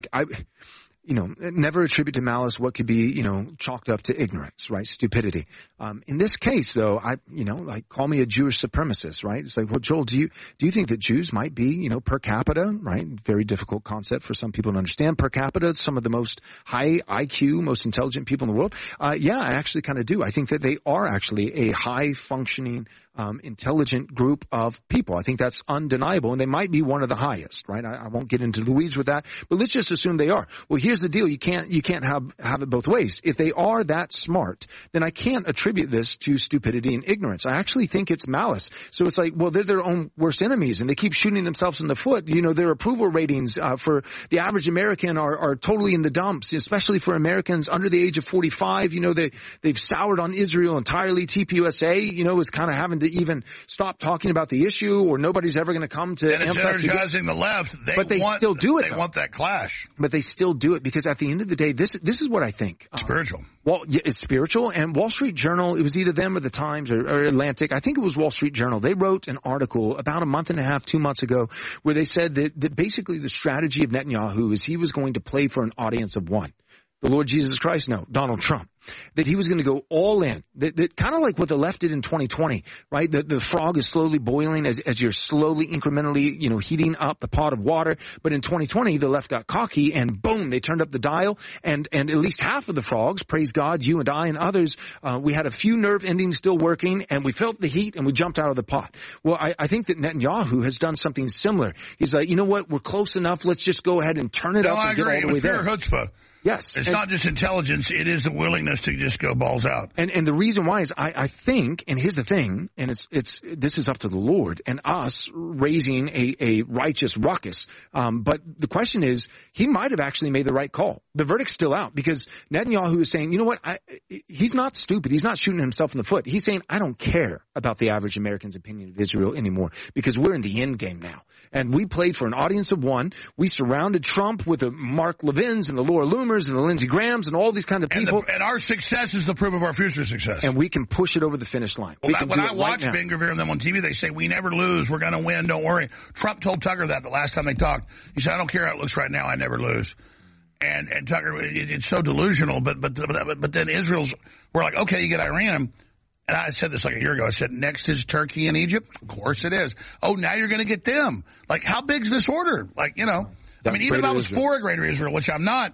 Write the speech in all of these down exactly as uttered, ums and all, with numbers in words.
look, I, you know, never attribute to malice what could be, you know, chalked up to ignorance, right? Stupidity. Um, in this case, though, I, you know, like call me a Jewish supremacist, right? It's like, well, Joel, do you, do you think that Jews might be, you know, per capita, right? Very difficult concept for some people to understand. Per capita, some of the most high I Q, most intelligent people in the world. Uh, yeah, I actually kind of do. I think that they are actually a high functioning, um, intelligent group of people. I think that's undeniable, and they might be one of the highest, right? I, I won't get into the weeds with that, but let's just assume they are. Well, here's the deal. You can't, you can't have, have it both ways. If they are that smart, then I can't attribute this to stupidity and ignorance. I actually think it's malice. So it's like, well, they're their own worst enemies, and they keep shooting themselves in the foot. You know, their approval ratings, uh, for the average American are, are totally in the dumps, especially for Americans under the age of forty-five. You know, they, they've soured on Israel entirely. T P U S A, you know, is kind of having to even stop talking about the issue, or nobody's ever going to come to and it's energizing the left. They but they want, still do it. They though. want that clash. But they still do it because at the end of the day, this this is what I think. Spiritual. Um, well, yeah, it's spiritual. And Wall Street Journal, it was either them or the Times or, or Atlantic. I think it was Wall Street Journal. They wrote an article about a month and a half, two months ago, where they said that, that basically the strategy of Netanyahu is he was going to play for an audience of one. The Lord Jesus Christ? No, Donald Trump. That he was going to go all in. That, that kind of like what the left did in twenty twenty, right? The, the frog is slowly boiling as, as you're slowly, incrementally, you know, heating up the pot of water. But in twenty twenty, the left got cocky and boom, they turned up the dial. And, and at least half of the frogs, praise God, you and I and others, uh, we had a few nerve endings still working, and we felt the heat and we jumped out of the pot. Well, I, I think that Netanyahu has done something similar. He's like, you know what? We're close enough. Let's just go ahead and turn it no, up I and agree. get all the way there. Chutzpah. Yes. It's and, not just intelligence. It is the willingness to just go balls out. And, and the reason why is I, I think, and here's the thing, and it's, it's, this is up to the Lord and us raising a, a righteous ruckus. Um, but the question is, he might have actually made the right call. The verdict's still out because Netanyahu is saying, you know what? I, he's not stupid. He's not shooting himself in the foot. He's saying, I don't care about the average American's opinion of Israel anymore because we're in the end game now. And we played for an audience of one. We surrounded Trump with the Mark Levins and the Laura Loomers and the Lindsey Grahams and all these kind of people. And, the, and our success is the proof of our future success. And we can push it over the finish line. Well, we can when do I it watch right Ben Gvir and them on T V, they say, we never lose. We're going to win. Don't worry. Trump told Tucker that the last time they talked. He said, I don't care how it looks right now. I never lose. And, and Tucker, it, it's so delusional. But, but, but, but then Israel's, we're like, okay, you get Iran. And I said this like a year ago. I said, next is Turkey and Egypt. Of course it is. Oh, now you're going to get them. Like, how big's this order? Like, you know, I mean, even if I was for a greater Israel, which I'm not.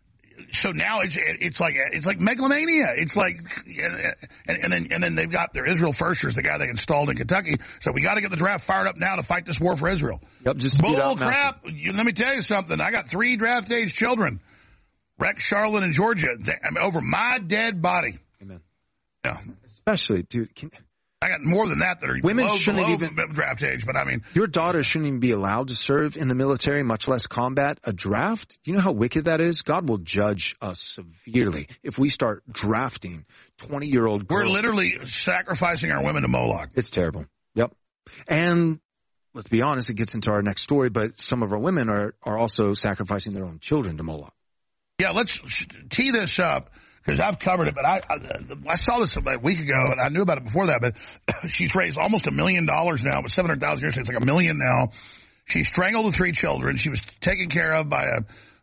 So now it's it's like it's like megalomania. It's like, and, and then and then they've got their Israel firsters, the guy they installed in Kentucky. So we got to get the draft fired up now to fight this war for Israel. Yep, just bull crap. You, let me tell you something. I got three draft age children, Rex, Charlotte, and Georgia. They, I mean, over my dead body. Amen. Yeah. Especially, dude. Can, I got more than that that are women below, shouldn't below even draft age, but I mean, your daughter shouldn't even be allowed to serve in the military, much less combat. A draft? Do you know how wicked that is? God will judge us severely if we start drafting twenty-year-old girls. We're literally sacrificing our women to Moloch. It's terrible. Yep. And let's be honest, it gets into our next story, but some of our women are are also sacrificing their own children to Moloch. Yeah, let's tee this up. Because I've covered it, but I, I I saw this about a week ago, and I knew about it before that, but she's raised almost a million dollars now, with seven hundred thousand years, so it's like a million now. She strangled the three children. She was taken care of by a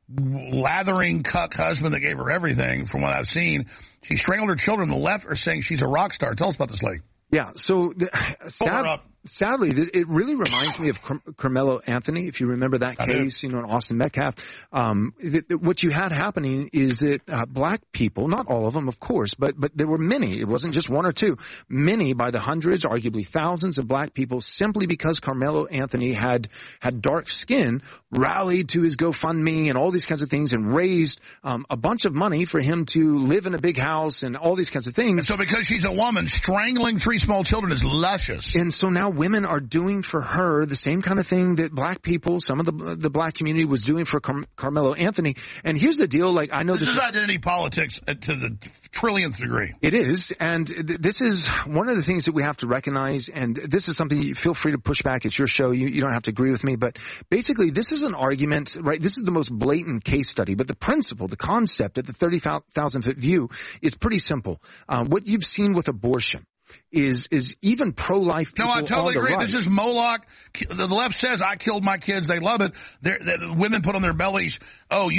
lathering cuck husband that gave her everything, from what I've seen. She strangled her children. The left are saying she's a rock star. Tell us about this lady. Yeah, so the, sad, sadly, it really reminds me of Carmelo Anthony, if you remember that case, you know, in Austin Metcalf. Um, th- th- what you had happening is that uh, black people, not all of them, of course, but but there were many. It wasn't just one or two. Many, by the hundreds, arguably thousands of black people, simply because Carmelo Anthony had had dark skin, rallied to his GoFundMe and all these kinds of things and raised um, a bunch of money for him to live in a big house and all these kinds of things. And so because she's a woman, strangling three small children is luscious. And so now women are doing for her the same kind of thing that black people, some of the the black community was doing for Car- Carmelo Anthony. And here's the deal, like I know this, this is identity politics to the trillionth degree. It is, and th- this is one of the things that we have to recognize, and this is something you feel free to push back. It's your show. You, you don't have to agree with me, but basically this is an argument, right? This is the most blatant case study, but the principle, the concept at the thirty thousand foot view is pretty simple. Uh, what you've seen with abortion is is even pro-life people. No, I totally agree. Right. This is Moloch. The left says, I killed my kids. They love it. They're, the women put on their bellies, oh, you